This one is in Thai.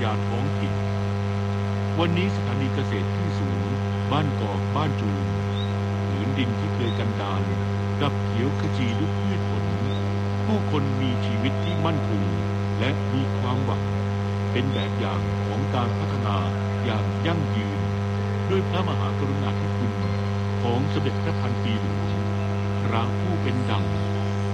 ญาท้องถิ่นวันนี้สถานีเกษตรที่สูงบ้านกอกบ้านจูนผืนดินที่เคยกันดารกับเขียวขจีด้วยพืชผลผู้คนมีชีวิตที่มั่นคงและมีความหวังเป็นแบบอย่างของการพัฒนาอย่างยั่งยืนด้วยพระมหากรุณาธิคุณของสมเด็จพระพันปีหลวงพระผู้เป็นดั่ง